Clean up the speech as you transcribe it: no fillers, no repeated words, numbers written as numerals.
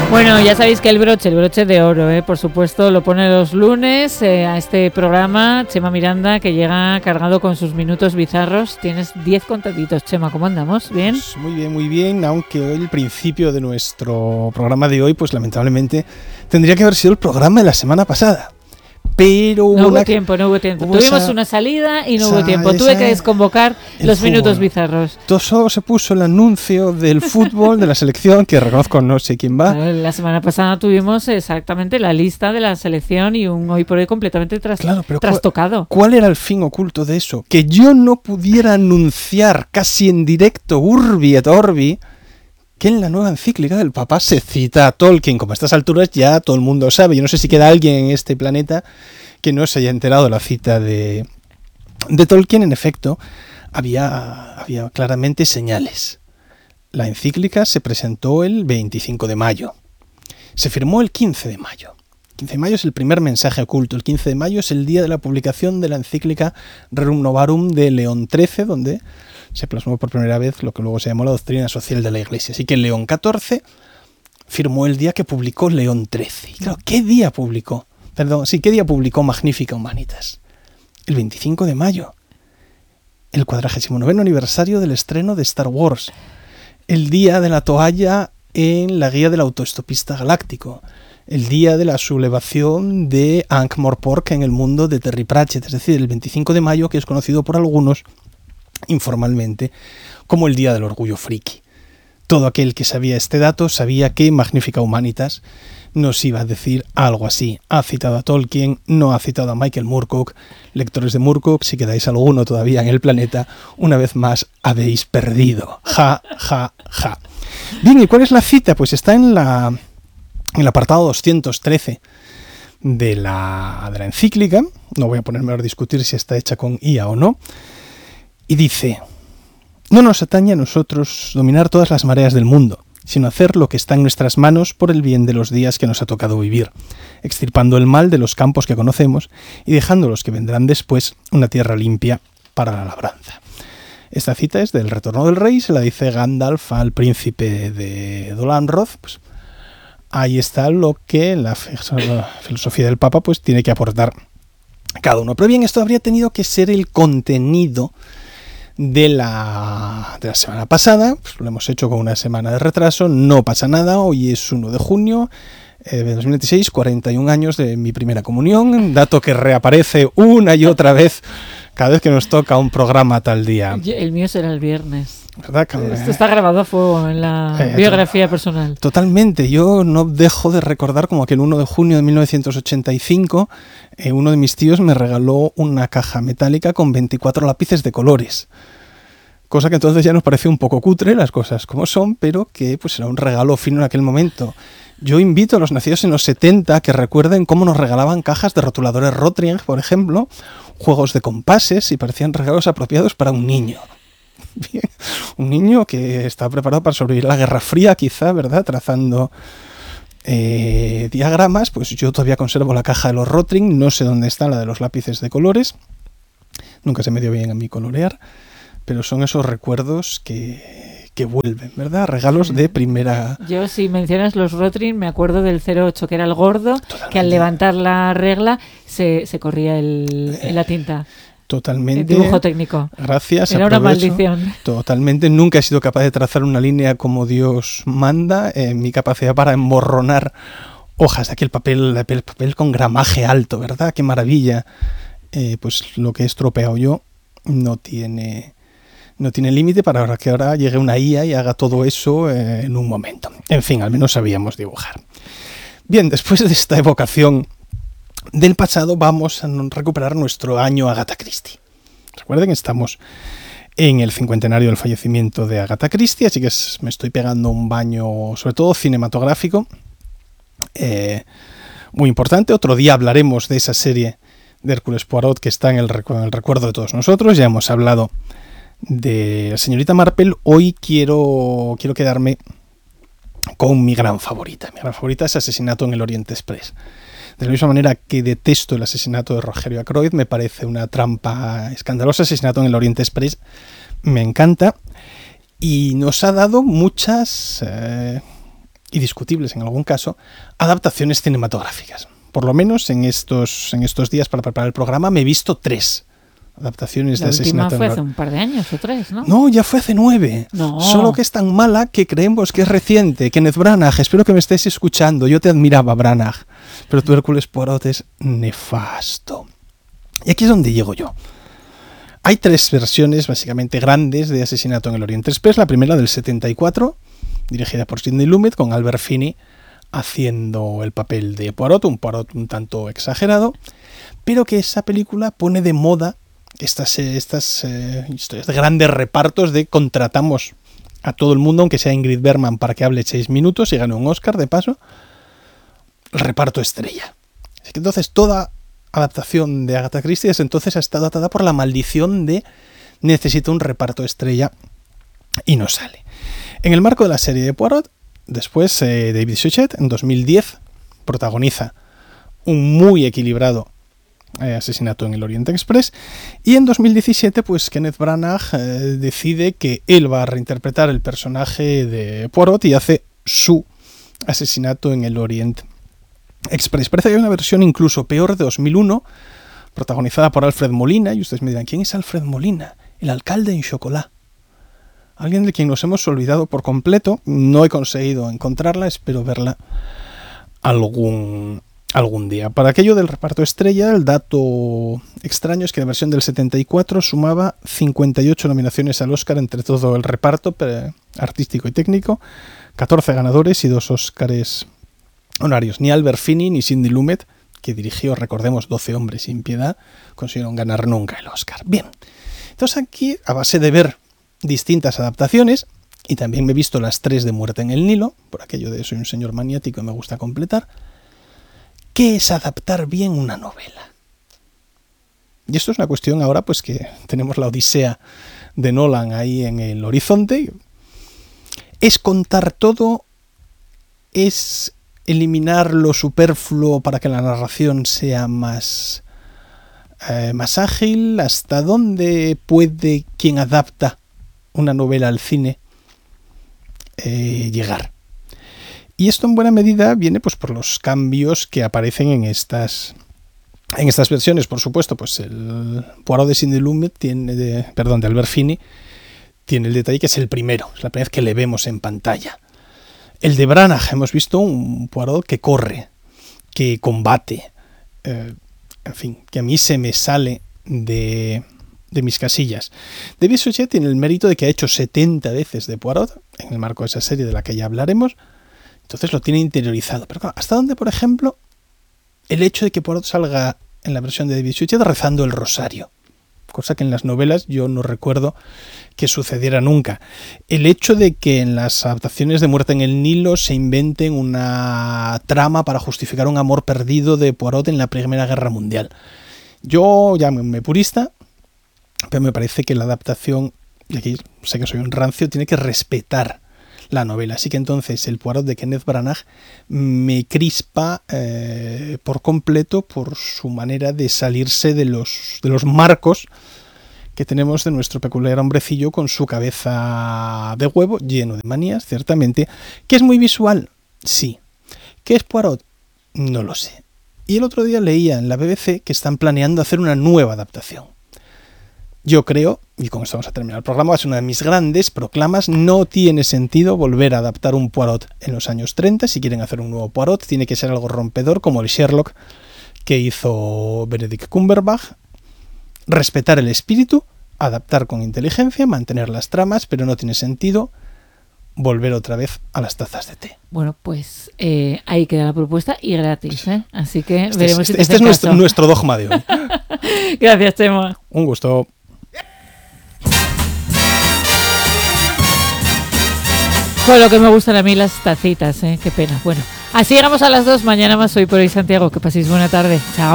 Bueno, ya sabéis que el broche de oro, por supuesto, lo pone los lunes a este programa Chema Miranda, que llega cargado con sus minutos bizarros. Tienes 10 contaditos, Chema, ¿cómo andamos? ¿Bien? Pues muy bien, aunque hoy el principio de nuestro programa de hoy, pues lamentablemente tendría que haber sido el programa de la semana pasada. Pero no hubo tiempo. Tuvimos una salida y no hubo tiempo. Tuve que desconvocar los minutos bizarros. Todo se puso el anuncio del fútbol, de la selección, que reconozco no sé quién va. La semana pasada tuvimos exactamente la lista de la selección y un hoy por hoy completamente trastocado. ¿Cuál era el fin oculto de eso? Que yo no pudiera anunciar casi en directo, urbi et orbi, que en la nueva encíclica del Papa se cita a Tolkien. Como a estas alturas ya todo el mundo sabe. Yo no sé si queda alguien en este planeta que no se haya enterado de la cita de Tolkien. En efecto, había claramente señales. La encíclica se presentó el 25 de mayo. Se firmó el 15 de mayo. El 15 de mayo es el primer mensaje oculto. El 15 de mayo es el día de la publicación de la encíclica Rerum Novarum de León XIII, donde se plasmó por primera vez lo que luego se llamó la doctrina social de la Iglesia. Así que León XIV firmó el día que publicó León XIII. Y claro, ¿qué día publicó Magnifica Humanitas? El 25 de mayo. El 49º aniversario del estreno de Star Wars. El día de la toalla en la guía del autoestopista galáctico. El día de la sublevación de Ankh-Morpork en el mundo de Terry Pratchett. Es decir, el 25 de mayo, que es conocido por algunos informalmente como el Día del Orgullo Friki. Todo aquel que sabía este dato sabía que Magnifica Humanitas nos iba a decir algo así. Ha citado a Tolkien, no ha citado a Michael Moorcock. Lectores de Moorcock, si quedáis alguno todavía en el planeta, una vez más habéis perdido. Ja, ja, ja. Bien, ¿y cuál es la cita? Pues está en el apartado 213 de la encíclica. No voy a ponerme a discutir si está hecha con IA o no. Y dice: no nos atañe a nosotros dominar todas las mareas del mundo, sino hacer lo que está en nuestras manos por el bien de los días que nos ha tocado vivir, extirpando el mal de los campos que conocemos y dejando los que vendrán después una tierra limpia para la labranza. Esta cita es del Retorno del Rey, se la dice Gandalf al príncipe de Dol Amroth. Pues ahí está lo que la filosofía del Papa pues tiene que aportar cada uno. Pero bien, esto habría tenido que ser el contenido de la semana pasada. Pues lo hemos hecho con una semana de retraso, no pasa nada. Hoy es 1 de junio de 2026, 41 años de mi primera comunión, dato que reaparece una y otra vez cada vez que nos toca un programa tal día. El mío será el viernes. ¿Verdad? Esto está grabado a fuego en la biografía personal. Totalmente. Yo no dejo de recordar como aquel 1 de junio de 1985, uno de mis tíos me regaló una caja metálica con 24 lápices de colores. Cosa que entonces ya nos pareció un poco cutre, las cosas como son, pero que pues era un regalo fino en aquel momento. Yo invito a los nacidos en los 70 que recuerden cómo nos regalaban cajas de rotuladores Rotring, por ejemplo, juegos de compases, y parecían regalos apropiados para un niño. Bien, un niño que está preparado para sobrevivir a la Guerra Fría, quizá, ¿verdad? Trazando diagramas. Pues yo todavía conservo la caja de los Rotring, no sé dónde está la de los lápices de colores. Nunca se me dio bien a mí colorear, pero son esos recuerdos que vuelven, ¿verdad? Regalos de primera... Yo, si mencionas los Rotring, me acuerdo del 08, que era el gordo, totalmente, que al levantar la regla se corría la tinta. Totalmente. El dibujo técnico. Gracias. Era una maldición. Totalmente. Nunca he sido capaz de trazar una línea como Dios manda. Mi capacidad para emborronar hojas de aquel papel con gramaje alto, ¿verdad? Qué maravilla. Pues lo que he estropeado yo no tiene límite para que ahora llegue una IA y haga todo eso en un momento. En fin, al menos sabíamos dibujar. Bien, después de esta evocación del pasado, vamos a recuperar nuestro año Agatha Christie. Recuerden, estamos en el cincuentenario del fallecimiento de Agatha Christie, así que me estoy pegando un baño, sobre todo cinematográfico, muy importante. Otro día hablaremos de esa serie de Hércules Poirot que está en el recuerdo de todos nosotros. Ya hemos hablado de la señorita Marple. Hoy quiero quedarme con mi gran favorita. Mi gran favorita es Asesinato en el Oriente Express. De la misma manera que detesto el asesinato de Rogerio Ackroyd, me parece una trampa escandalosa. Asesinato en el Oriente Express me encanta y nos ha dado muchas y discutibles en algún caso, adaptaciones cinematográficas. Por lo menos en estos días para preparar el programa me he visto 3 adaptaciones de Asesinato. La última fue hace un par de años o 3, ¿no? No, ya fue hace 9. No. Solo que es tan mala que creemos que es reciente. Kenneth Branagh, espero que me estés escuchando. Yo te admiraba, Branagh. Pero tu Hércules Poirot es nefasto. Y aquí es donde llego yo. Hay 3 versiones básicamente grandes de Asesinato en el Oriente Express. La primera del 74, dirigida por Sidney Lumet, con Albert Finney haciendo el papel de Poirot, un Poirot un tanto exagerado, pero que esa película pone de moda estas historias de grandes repartos de contratamos a todo el mundo, aunque sea Ingrid Bergman, para que hable 6 minutos y gane un Oscar de paso. El reparto estrella. Así que entonces toda adaptación de Agatha Christie desde entonces ha estado atada por la maldición de necesita un reparto estrella y no sale. En el marco de la serie de Poirot, después David Suchet en 2010 protagoniza un muy equilibrado Asesinato en el Oriente Express, y en 2017 pues Kenneth Branagh decide que él va a reinterpretar el personaje de Poirot y hace su Asesinato en el Oriente Express. Parece que hay una versión incluso peor de 2001 protagonizada por Alfred Molina, y ustedes me dirán, ¿quién es Alfred Molina? El alcalde en Chocolat. Alguien de quien nos hemos olvidado por completo. No he conseguido encontrarla, espero verla algún día. Para aquello del reparto estrella, el dato extraño es que la versión del 74 sumaba 58 nominaciones al Oscar entre todo el reparto artístico y técnico, 14 ganadores y 2 Oscars honorarios. Ni Albert Finney ni Sidney Lumet, que dirigió, recordemos, 12 hombres sin piedad, consiguieron ganar nunca el Oscar. Bien, entonces aquí, a base de ver distintas adaptaciones, y también me he visto las 3 de Muerte en el Nilo, por aquello de soy un señor maniático y me gusta completar. ¿Qué es adaptar bien una novela? Y esto es una cuestión ahora pues que tenemos la Odisea de Nolan ahí en el horizonte. ¿Es contar todo? ¿Es eliminar lo superfluo para que la narración sea más ágil? ¿Hasta dónde puede quien adapta una novela al cine llegar? Y esto en buena medida viene pues por los cambios que aparecen en estas versiones. Por supuesto, pues el Poirot de Sidney Lumet de Albert Finney tiene el detalle que es el primero, es la primera vez que le vemos en pantalla. El de Branagh, hemos visto un Poirot que corre, que combate, en fin, que a mí se me sale de mis casillas. David Suchet tiene el mérito de que ha hecho 70 veces de Poirot, en el marco de esa serie de la que ya hablaremos. Entonces lo tiene interiorizado. Pero claro, ¿hasta dónde, por ejemplo, el hecho de que Poirot salga en la versión de David Suchet rezando el rosario? Cosa que en las novelas yo no recuerdo que sucediera nunca. El hecho de que en las adaptaciones de Muerte en el Nilo se inventen una trama para justificar un amor perdido de Poirot en la Primera Guerra Mundial. Yo ya me purista, pero me parece que la adaptación, y aquí sé que soy un rancio, tiene que respetar la novela. Así que entonces el Poirot de Kenneth Branagh me crispa por completo por su manera de salirse de los marcos que tenemos de nuestro peculiar hombrecillo con su cabeza de huevo, lleno de manías, ciertamente. ¿Que es muy visual? Sí. ¿Qué es Poirot? No lo sé. Y el otro día leía en la BBC que están planeando hacer una nueva adaptación. Yo creo, y con esto vamos a terminar el programa, va a ser una de mis grandes proclamas, no tiene sentido volver a adaptar un Poirot en los años 30. Si quieren hacer un nuevo Poirot, tiene que ser algo rompedor, como el Sherlock que hizo Benedict Cumberbatch. Respetar el espíritu, adaptar con inteligencia, mantener las tramas, pero no tiene sentido volver otra vez a las tazas de té. Bueno, pues ahí queda la propuesta y gratis, ¿eh? Así que veremos si te este es nuestro dogma de hoy. Gracias, Chema. Un gusto. Con lo que me gustan a mí las tacitas, qué pena. Bueno, así llegamos a las 2. Mañana más Hoy por Hoy Santiago. Que paséis buena tarde. Chao.